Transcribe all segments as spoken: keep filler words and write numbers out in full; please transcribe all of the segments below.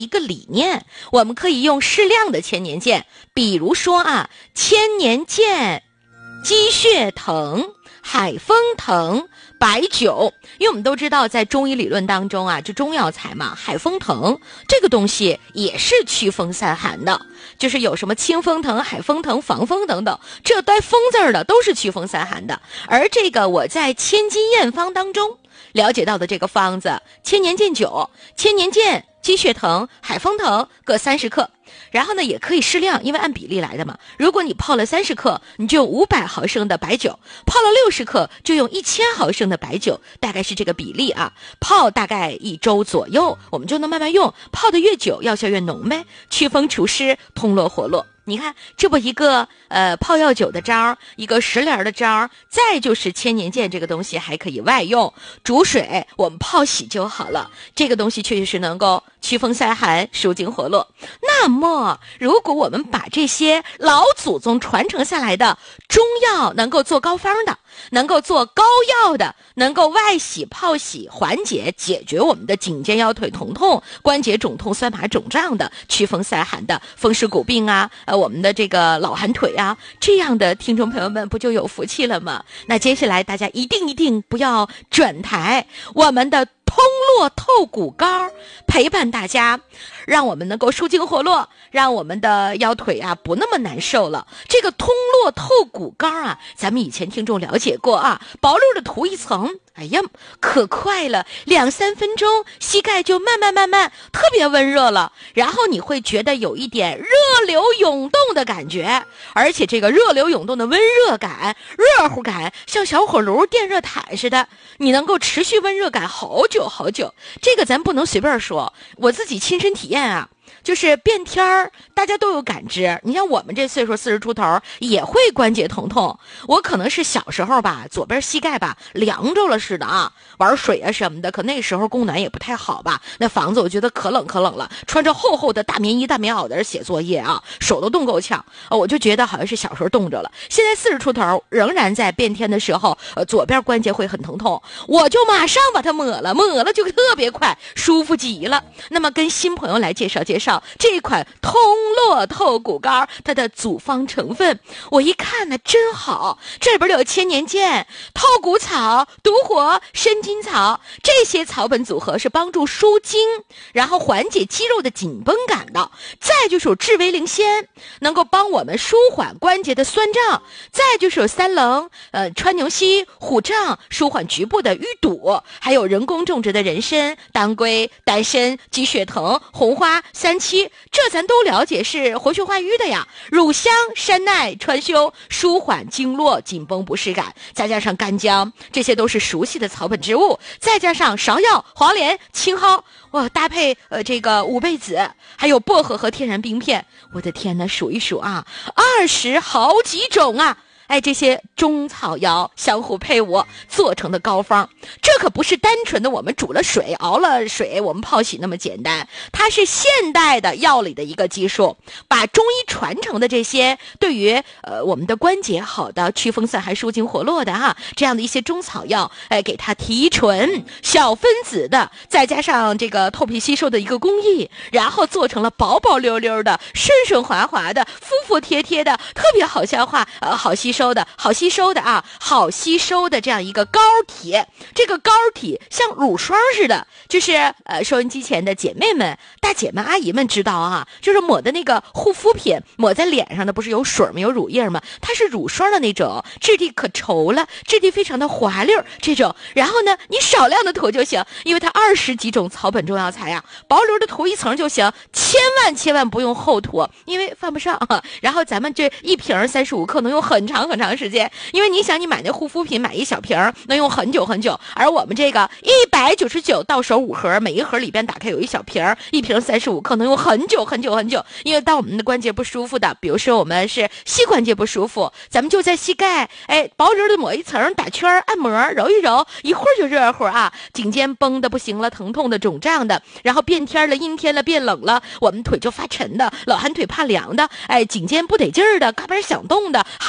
一个理念，我们可以用适量的千年剑，比如说啊，千年剑、鸡血藤、海风藤、白酒。因为我们都知道在中医理论当中啊，这中药材嘛，海风藤这个东西也是祛风散寒的，就是有什么清风藤、海风藤、防风等等，这带风字儿的都是祛风散寒的。而这个我在千金验方当中了解到的这个方子，千年剑酒、千年剑、鸡血藤、海风藤各三十克，然后呢也可以适量，因为按比例来的嘛。如果你泡了三十克，你就用五百毫升的白酒；泡了六十克，就用一千毫升的白酒，大概是这个比例啊。泡大概一周左右，我们就能慢慢用。泡的越久，药效越浓呗，祛风除湿，通络活络。你看，这不一个呃泡药酒的招，一个食疗的招，再就是千年剑这个东西还可以外用，煮水我们泡洗就好了。这个东西确实是能够祛风散寒、舒筋活络。那么，如果我们把这些老祖宗传承下来的中药能够做膏方的，能够做膏药的，能够外洗泡洗缓解解决我们的颈肩腰腿疼痛、关节肿痛、酸麻肿胀的、祛风散寒的风湿骨病啊，呃我们的这个老寒腿啊，这样的听众朋友们不就有福气了吗？那接下来大家一定一定不要转台，我们的通络透骨膏陪伴大家，让我们能够舒筋活络，让我们的腰腿啊不那么难受了。这个通络透骨膏啊，咱们以前听众了解过啊，薄溜的涂一层，哎呀可快了，两三分钟膝盖就慢慢慢慢特别温热了，然后你会觉得有一点热流涌动的感觉，而且这个热流涌动的温热感、热乎感像小火炉电热毯似的，你能够持续温热感好久好久。这个咱不能随便说，我自己亲身体验啊，就是变天儿，大家都有感知。你像我们这岁数四十出头也会关节疼痛，我可能是小时候吧，左边膝盖吧凉着了似的啊，玩水啊什么的，可那时候供暖也不太好吧，那房子我觉得可冷可冷了，穿着厚厚的大棉衣大棉袄在这写作业啊，手都冻够呛，我就觉得好像是小时候冻着了。现在四十出头仍然在变天的时候，呃，左边关节会很疼痛，我就马上把它抹了，抹了就特别快，舒服极了。那么跟新朋友来介绍介绍这款通络透骨膏，它的组方成分，我一看呢真好，这里边有千年剑、透骨草、独活、参筋草，这些草本组合是帮助舒筋，然后缓解肌肉的紧绷感的。再就是有治微灵仙，能够帮我们舒缓关节的酸胀。再就是有三棱、呃川牛膝、虎杖，舒缓局部的淤堵。还有人工种植的人参、当归、丹参、鸡血藤、红花、三七，这咱都了解是活血化瘀的呀。乳香、山奈、川芎，舒缓经络紧绷不适感。再加上干姜，这些都是熟悉的草本植物。再加上芍药、黄连、青蒿，哇，搭配呃这个五倍子，还有薄荷和天然冰片。我的天哪，数一数啊，二十好几种啊！哎，这些中草药相互配伍做成的膏方，这可不是单纯的我们煮了水熬了水我们泡洗那么简单，它是现代的药理的一个技术，把中医传承的这些对于呃我们的关节好的、祛风散寒、舒筋活络的哈、啊、这样的一些中草药，哎，给它提纯小分子的，再加上这个透皮吸收的一个工艺，然后做成了薄薄溜溜的、顺顺滑滑的、服服帖帖的，特别好消化，呃，好吸收。收的好吸收的啊，好吸收的这样一个膏体，这个膏体像乳霜似的，就是呃收音机前的姐妹们、大姐们、阿姨们知道啊，就是抹的那个护肤品，抹在脸上的不是有水吗？有乳液吗？它是乳霜的那种，质地可稠了，质地非常的滑溜这种。然后呢，你少量的涂就行，因为它二十几种草本中药材啊，薄溜的涂一层就行，千万千万不用厚涂，因为犯不上啊。然后咱们这一瓶三十五克能用很长。很长时间，因为你想你买那护肤品买一小瓶能用很久很久，而我们这个一百九十九到手五盒，每一盒里边打开有一小瓶，一瓶三十五克能用很久很久很久。因为当我们的关节不舒服的，比如说我们是膝关节不舒服，咱们就在膝盖哎薄溜的抹一层，打圈按摩揉一揉，一会儿就热乎啊，颈肩绷的不行了，疼痛的肿胀的，然后变天了阴天了变冷了，我们腿就发沉的，老寒腿怕凉的，哎颈肩不得劲儿的，嘎嘣响动的，还有还不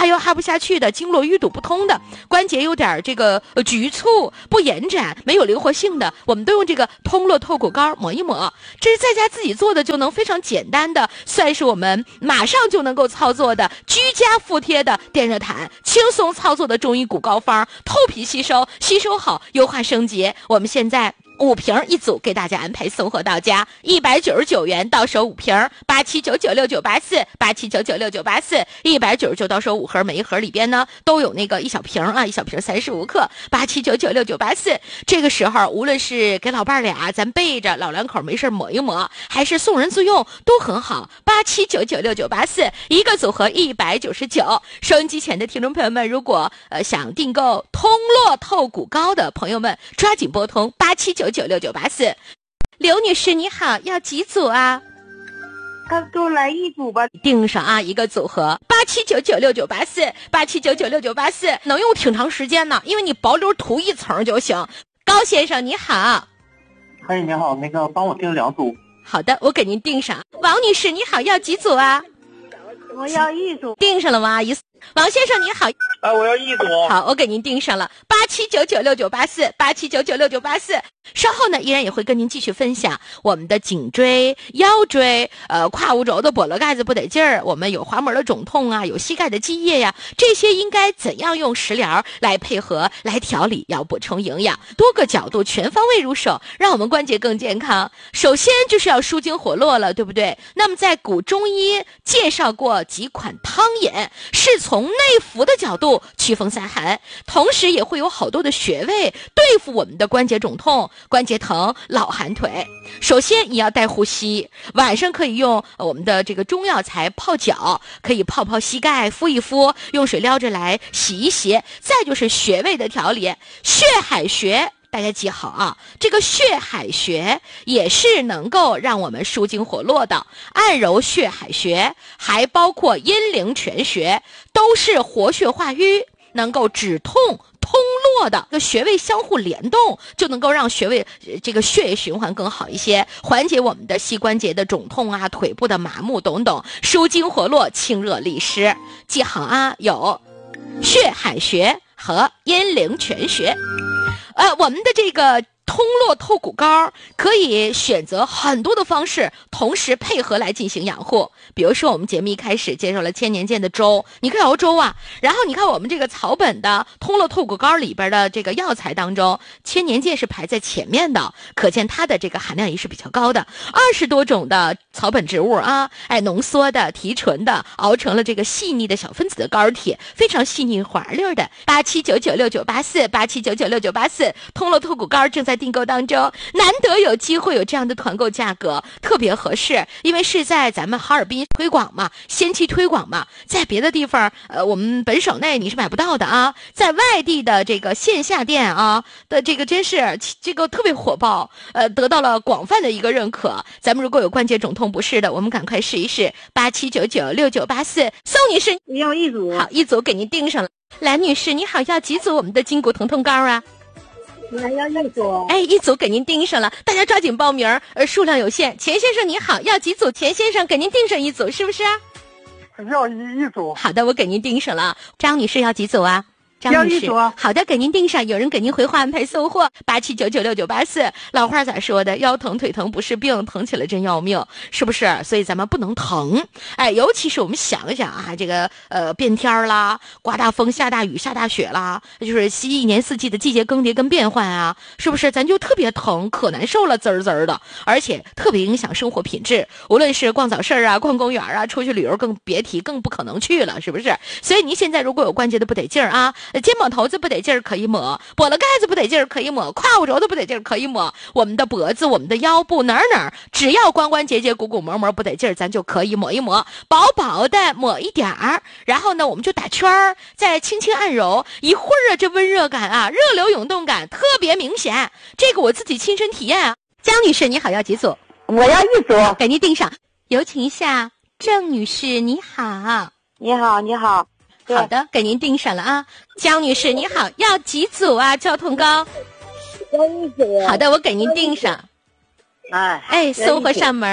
不下去的，经络淤堵不通的，关节有点这个呃局促不延展，没有灵活性的，我们都用这个通络透骨膏抹一抹。这是在家自己做的，就能非常简单的，算是我们马上就能够操作的居家服帖的电热毯，轻松操作的中医骨膏方，透皮吸收，吸收好，优化升级。我们现在五瓶一组给大家安排送货到家，一百九十九元到手五瓶，八七九九六九八四，八七九九六九八四，一百九十九到手五盒，每一盒里边呢都有那个一小瓶啊，一小瓶三十五克，八七九九六九八四。这个时候无论是给老伴俩咱备着，老两口没事抹一抹，还是送人自用都很好。八七九九六九八四，一个组合一百九十九。收音机前的听众朋友们，如果呃想订购通络透骨膏的朋友们，抓紧拨通八七九九六九八四。刘女士你好，要几组啊？ 他给我来一组吧， 订上啊，一个组合八七九九六九八四，八七九九六九八四，能用挺长时间呢，因为你薄溜涂一层就行。高先生你好。 嗨，你好，那个帮我订两组。 好的，我给您订上。王女士你好，要几组啊？ 我要一组。 订上了吗？阿姨。王先生你好。 哎，我要一组。 好，我给您订上了八七九九六九八四，八七九九六九八四。稍后呢，依然也会跟您继续分享我们的颈椎、腰椎、呃胯骨轴的跛了盖子不得劲儿，我们有滑膜的肿痛啊，有膝盖的积液呀，这些应该怎样用食疗来配合来调理，要补充营养，多个角度全方位入手，让我们关节更健康。首先就是要舒筋活络了，对不对？那么在古中医介绍过几款汤饮，是从内服的角度祛风散寒，同时也会有好多的穴位对付我们的关节肿痛、关节疼、老寒腿。首先你要带护膝，晚上可以用我们的这个中药材泡脚，可以泡泡膝盖，敷一敷，用水撩着来洗一洗。再就是穴位的调理，血海穴大家记好啊，这个血海穴也是能够让我们舒筋活络的，按揉血海穴还包括阴陵泉穴，都是活血化瘀，能够止痛通络的，这穴位相互联动，就能够让穴位这个血液循环更好一些，缓解我们的膝关节的肿痛啊，腿部的麻木等等，舒筋活络，清热利湿。记好啊，有血海穴和阴陵泉穴。呃，我们的这个通络透骨膏可以选择很多的方式，同时配合来进行养护。比如说我们节目一开始介绍了千年健的粥，你可以熬粥啊。然后你看我们这个草本的通络透骨膏里边的这个药材当中，千年健是排在前面的，可见它的这个含量也是比较高的。二十多种的草本植物啊，哎，浓缩的、提纯的，熬成了这个细腻的小分子的膏体，非常细腻滑溜的。八七九九六九八四，八七九九六九八四，通络透骨膏正在订购当中，难得有机会有这样的团购价格，特别合适，因为是在咱们哈尔滨推广嘛，先期推广嘛，在别的地方呃我们本省内你是买不到的啊，在外地的这个线下店啊的这个真是这个特别火爆，呃得到了广泛的一个认可。咱们如果有关节肿痛不适的，我们赶快试一试八七九九六九八四。宋女士要一组。 好，一组给您订上了。蓝女士你好，要几组我们的筋骨疼痛膏啊？ 我要一组。 哎，一组给您订上了，大家抓紧报名，呃，数量有限。钱先生你好，要几组？钱先生给您订上一组，是不是啊？ 要一一组。 好的，我给您订上了。张女士要几组啊？张女士，好的，给您订上，有人给您回话安排送货，八七九九六九八四。老话咋说的？腰疼腿疼不是病，疼起来真要命，是不是？所以咱们不能疼，哎，尤其是我们想一想啊，这个呃变天啦，刮大风、下大雨、下大雪啦，就是一年四季的季节更迭跟变换啊，是不是？咱就特别疼，可难受了，滋儿滋儿的，而且特别影响生活品质。无论是逛早市啊、逛公园啊、出去旅游，更别提，更不可能去了，是不是？所以您现在如果有关节的不得劲儿啊。肩膀头子不得劲儿可以抹，跛了盖子不得劲儿可以抹，胯骨轴的不得劲儿可以抹，我们的脖子、我们的腰部哪儿哪儿，只要关关节节、骨骨膜膜不得劲儿，咱就可以抹一抹，薄薄的抹一点儿，然后呢，我们就打圈儿，再轻轻按揉，一会儿啊，这温热感啊，热流涌动感特别明显，这个我自己亲身体验啊。江女士你好，要几组？ 我要一组， 给您订上。有请一下郑女士，你好。 你好，你好。 好的，给您订上了啊。江女士你好，要几组啊？交通膏要一组。 好的，我给您订上。 哎哎，送货上门。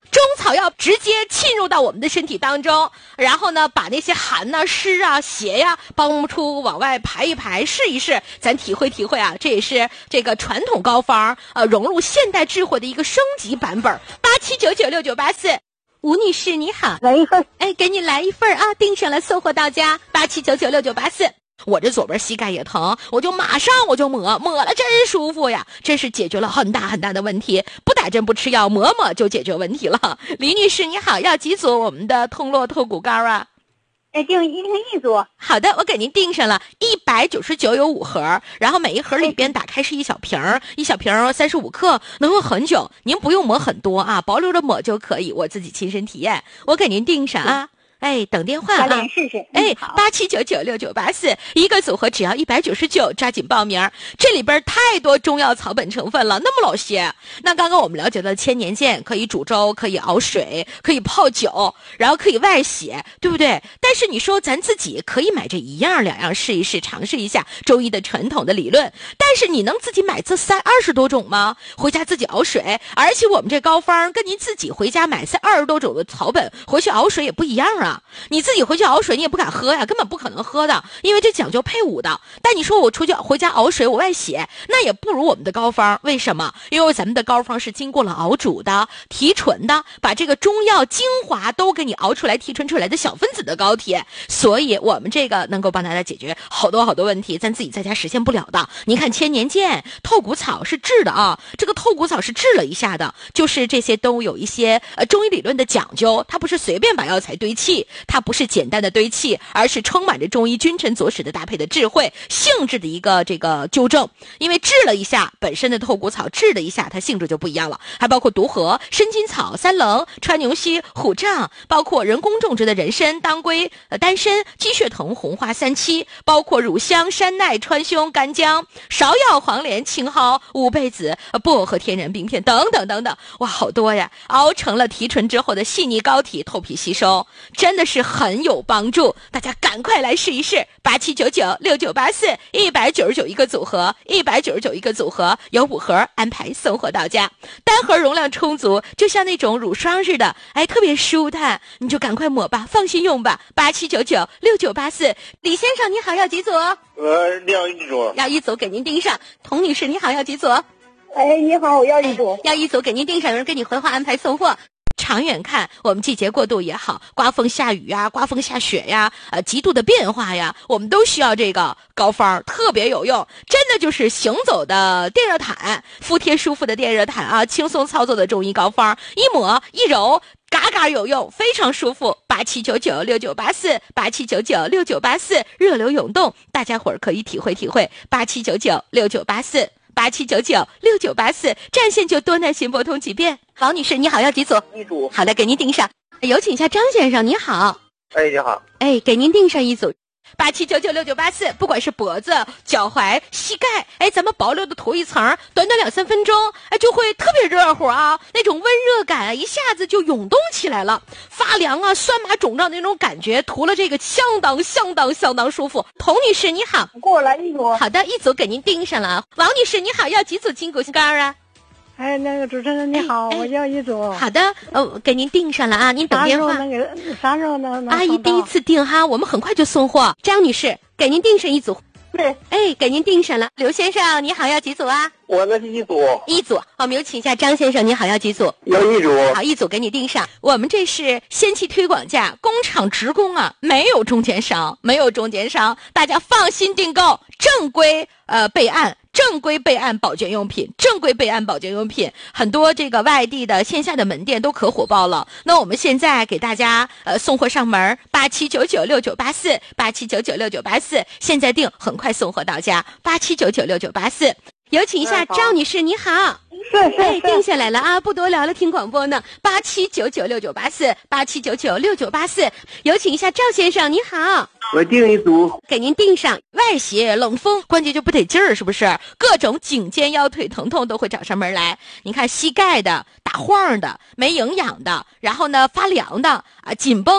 中草药直接侵入到我们的身体当中，然后呢，把那些寒呐、湿啊、邪呀，帮出往外排一排，试一试，咱体会体会啊。这也是这个传统膏方呃融入现代智慧的一个升级版本。八七九九六九八四，吴女士你好， 来一份。 哎，给你来一份啊，订上了，送货到家。八七九九六九八四。我这左边膝盖也疼，我就马上我就抹，抹了真舒服呀，真是解决了很大很大的问题，不打针不吃药，抹抹就解决问题了。李女士你好，要几组我们的通络透骨膏啊？ 哎，订一订一组。 好的，我给您订上了，一百九十九有五盒，然后每一盒里边打开是一小瓶儿，一小瓶儿三十五克，能用很久。您不用抹很多啊，保留着抹就可以。我自己亲身体验，我给您订上啊。哎，等电话啊！ 试试。 哎，八七九九六九八四，一个组合只要一百九十九，抓紧报名。这里边太多中药草本成分了，那么老些。那刚刚我们了解到千年健可以煮粥，可以熬水，可以泡酒，然后可以外洗，对不对？但是你说咱自己可以买这一样两样试一试，尝试一下中医的传统的理论。但是你能自己买这三二十多种吗？回家自己熬水，而且我们这膏方跟您自己回家买这二十多种的草本回去熬水也不一样啊。你自己回去熬水你也不敢喝呀，根本不可能喝的，因为这讲究配伍的。但你说我出去回家熬水我外洗，那也不如我们的膏方。为什么？因为咱们的膏方是经过了熬煮的、提纯的，把这个中药精华都给你熬出来、提纯出来的小分子的膏体，所以我们这个能够帮大家解决好多好多问题，咱自己在家实现不了的。您看千年健、透骨草是治的啊，这个透骨草是治了一下的，就是这些都有一些呃中医理论的讲究，它不是随便把药材堆砌，它不是简单的堆砌，而是充满着中医君臣佐使的搭配的智慧性质的一个这个纠正。因为治了一下本身的透骨草，治了一下它性质就不一样了，还包括独荷、参金草、三棱、川牛膝、虎杖，包括人工种植的人参、当归、呃丹参、鸡血藤、红花三七，包括乳香、山奈、川芎、干姜、芍药、黄连、青蒿、五倍子、薄荷、天然冰片等等等等，哇，好多呀！熬成了提纯之后的细腻膏体，透皮吸收，真的是很有帮助，大家赶快来试一试。八七九九六九八四，一百九十九一个组合，一百九十九一个组合，有五盒，安排送货到家。单盒容量充足，就像那种乳霜似的，哎，特别舒坦，你就赶快抹吧，放心用吧。八七九九六九八四，李先生你好，要几组？ 呃，要一组。 要一组，给您订上。童女士你好，要几组？ 哎，你好，我要一组。 要一组，给您订上，有人给你回话安排送货。长远看，我们季节过渡也好，刮风下雨呀，刮风下雪呀，呃，极度的变化呀，我们都需要这个膏方，特别有用，真的就是行走的电热毯，服帖舒服的电热毯啊，轻松操作的中医膏方，一抹一揉，嘎嘎有用，非常舒服。八七九九六九八四，八七九九六九八四，热流涌动，大家伙儿可以体会体会。八七九九六九八四。八七九九六九八四，占线就多耐心拨通几遍。王女士你好，要几组？ 一组。 好的，给您订上。有请一下张先生，你好。 哎，你好。 哎，给您订上一组。八七九九六九八四，不管是脖子、脚踝、膝盖，哎，咱们保留的涂一层，短短两三分钟，哎，就会特别热乎啊，那种温热感啊，一下子就涌动起来了，发凉啊、酸麻肿胀的那种感觉，涂了这个相当相当相当舒服。童女士你好， 给我来一组。 好的，一组给您订上了。王女士你好，要几组筋骨膏啊？ 哎，那个主持人你好， 哎哎我要一组。 好的，呃，给您订上了啊，您等电话。 啥时候能给？啥时候能？ 阿姨第一次订哈，我们很快就送货。张女士，给您订上一组。 对， 哎，给您订上了。刘先生，你好，要几组啊？ 我那是一组。 一组。好，我们有请一下张先生，你好，要几组？ 要一组。 好，一组给你订上。我们这是先期推广价，工厂直供啊，没有中间商，没有中间商，大家放心订购，正规呃备案。正规备案保健用品，正规备案保健用品，很多这个外地的线下的门店都可火爆了。那我们现在给大家呃送货上门，八七九九六九八四，八七九九六九八四，现在订，很快送货到家，八七九九六九八四。有请一下赵女士，你好。 是是哎，定下来了啊！不多聊了，听广播呢。八七九九六九八四，八七九九六九八四。有请一下赵先生，你好。 我订一组， 给您订上。外邪冷风，关节就不得劲儿，是不是？各种颈肩腰腿疼痛都会找上门来。你看膝盖的、打晃的、没营养的，然后呢发凉的啊、紧绷的。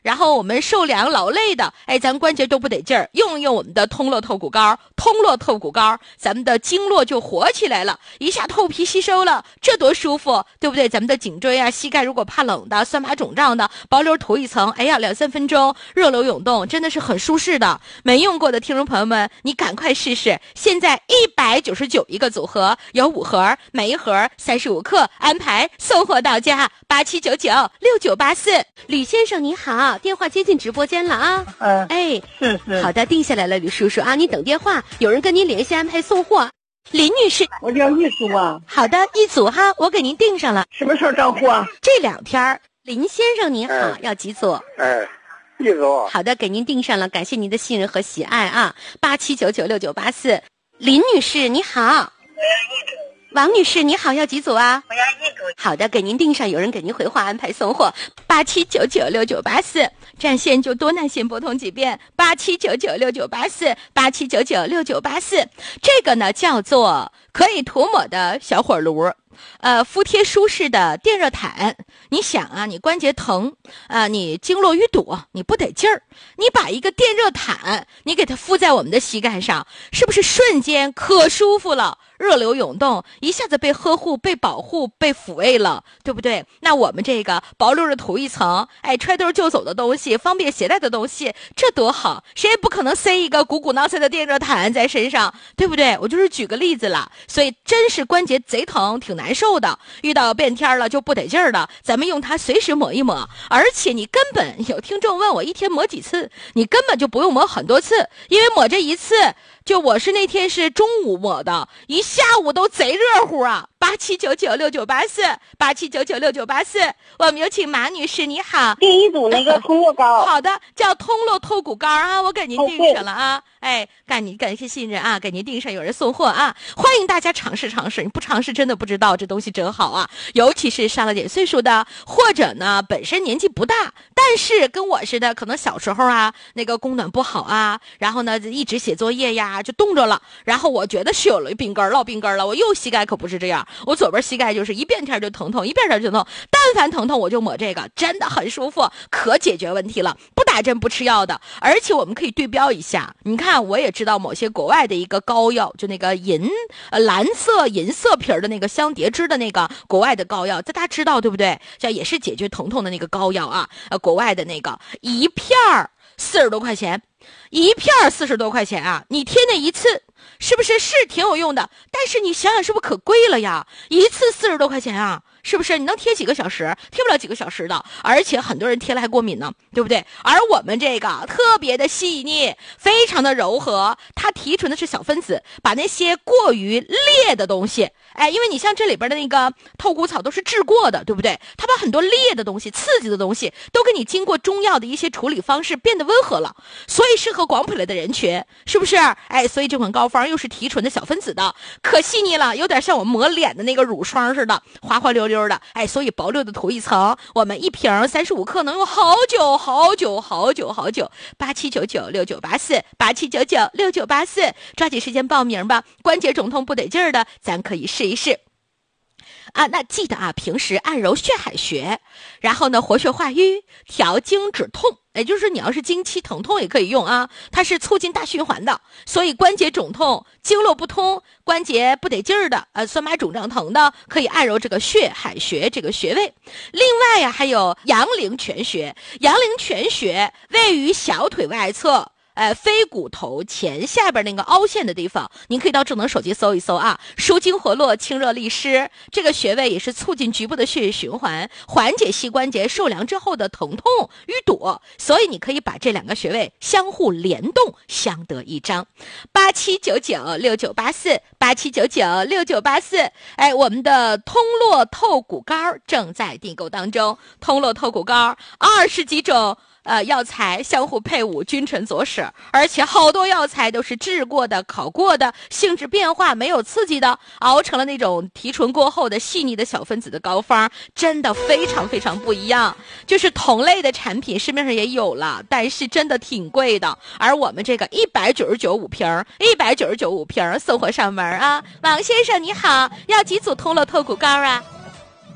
然后我们受凉劳累的，哎，咱关节都不得劲儿，用一用我们的通络透骨膏，通络透骨膏，咱们的经络就活起来了，一下透皮吸收了，这多舒服，对不对？咱们的颈椎啊、膝盖如果怕冷的、酸麻肿胀的，薄溜涂一层，哎呀，两三分钟热流涌动，真的是很舒适的。没用过的听众朋友们，你赶快试试，现在一百九十九一个组合，有五盒，每一盒三十五克，安排送货到家，八七九九六九八四。吕先生你好，电话接进直播间了啊。 嗯， 哎， 是是。 好的，定下来了，吕叔叔啊，你等电话，有人跟您联系安排送货。林女士， 我叫一组啊。 好的，一组哈，我给您订上了。 什么时候到货？ 这两天。林先生您好， 哎、 要几组？ 哎，一组。 好的，给您订上了，感谢您的信任和喜爱啊，八七九九六九八四。林女士你好。王女士你好，要几组啊？ 我要一组。 好的，给您订上，有人给您回话安排送货，八七九九六九八四。占线就多耐心拨通几遍，八七九九六九八四，八七九九六九八四。这个呢叫做可以涂抹的小火炉，呃，敷贴舒适的电热毯。你想啊，你关节疼啊、呃，你经络淤堵，你不得劲儿，你把一个电热毯，你给它敷在我们的膝盖上，是不是瞬间可舒服了？热流涌动，一下子被呵护、被保护、被抚慰了，对不对？那我们这个薄溜的涂一层，哎，揣兜就走的东西，方便携带的东西，这多好！谁也不可能塞一个鼓鼓囊塞的电热毯在身上，对不对？我就是举个例子了。所以真是关节贼疼，挺难受的。遇到变天了就不得劲儿了，咱们用它随时抹一抹。而且你根本有听众问我一天抹几次，你根本就不用抹很多次，因为抹这一次。就我是那天是中午抹的，一下午都贼热乎啊！八七九九六九八四，八七九九六九八四。我们有请马女士，你好。 订一组那个通络膏。 好的，叫通络透骨膏啊，我给您订上了啊。哦、哎，感您感谢信任啊，给您订上，有人送货啊，欢迎大家尝试尝试，你不尝试真的不知道这东西真好啊。尤其是上了点岁数的，或者呢本身年纪不大，但是跟我似的，可能小时候啊那个供暖不好啊，然后呢一直写作业呀。就冻着了，然后我觉得是有了病根落病根了。我右膝盖可不是这样，我左边膝盖就是一变天就疼痛，一变天就疼，但凡疼痛我就抹这个，真的很舒服，可解决问题了，不打针不吃药的。而且我们可以对标一下，你看我也知道某些国外的一个膏药，就那个银呃蓝色银色皮的那个香蝶汁的那个国外的膏药，大家知道对不对？叫也是解决疼痛的那个膏药啊，呃国外的那个一片儿四十多块钱。一片四十多块钱啊，你贴那一次是不是是挺有用的？但是你想想是不是可贵了呀？一次四十多块钱啊，是不是？你能贴几个小时？贴不了几个小时的，而且很多人贴了还过敏呢，对不对？而我们这个特别的细腻，非常的柔和，它提纯的是小分子，把那些过于烈的东西，哎，因为你像这里边的那个透骨草都是治过的，对不对？它把很多烈的东西、刺激的东西都给你经过中药的一些处理方式变得温和了，所以适合广谱类的人群，是不是？哎，所以这款膏方又是提纯的小分子的，可细腻了，有点像我抹脸的那个乳霜似的，滑滑溜溜的，哎，所以薄溜的涂一层，我们一瓶三十五克能用好久好久好久好久。八七九九六九八四，八七九九六九八四，抓紧时间报名吧。关节肿痛不得劲儿的，咱可以试一试。啊，那记得啊，平时按揉血海穴，然后呢活血化瘀，调经止痛。也就是你要是经期疼痛也可以用啊，它是促进大循环的，所以关节肿痛、经络不通、关节不得劲儿的，呃，酸麻肿胀疼的，可以按揉这个血海穴这个穴位。另外呀、啊，还有阳陵泉穴，阳陵泉穴位于小腿外侧。呃，飞骨头前下边那个凹陷的地方，您可以到智能手机搜一搜啊，舒筋活络、清热利湿，这个穴位也是促进局部的血液循环，缓解膝关节受凉之后的疼痛淤堵，所以你可以把这两个穴位相互联动，相得益彰。八七九九六九八四，八七九九六九八四，哎，我们的通络透骨膏正在订购当中，通络透骨膏二十几种。呃，药材相互配伍，君臣佐使，而且好多药材都是治过的、烤过的，性质变化没有刺激的，熬成了那种提纯过后的细腻的小分子的膏方，真的非常非常不一样。就是同类的产品市面上也有了，但是真的挺贵的。而我们这个一百九十九五瓶，一百九十九五瓶送货上门啊！王先生你好，要几组通络透骨膏啊？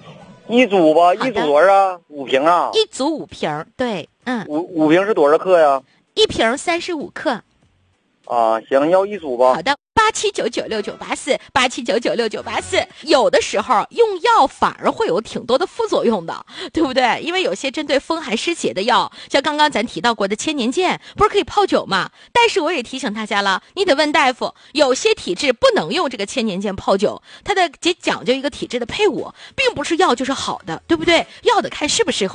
一组吧， 好的一组多少啊？五瓶啊？ 一组五瓶，对，嗯， 五五瓶是多少克呀？ 一瓶三十五克。 啊，行，要一组吧。 好的。八七九九六九八四，八七九九六九八四。有的时候用药反而会有挺多的副作用的，对不对？因为有些针对风寒湿结的药，像刚刚咱提到过的千年健，不是可以泡酒吗？但是我也提醒大家了，你得问大夫，有些体质不能用这个千年健泡酒，它的也讲究一个体质的配伍，并不是药就是好的，对不对？药得看适不适合。